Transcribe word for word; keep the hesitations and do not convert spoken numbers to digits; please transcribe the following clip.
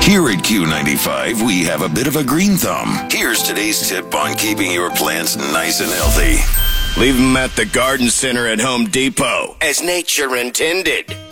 Here at Q ninety-five, we have a bit of a green thumb. Here's today's tip on keeping your plants nice and healthy. Leave them at the garden center at Home Depot, as nature intended.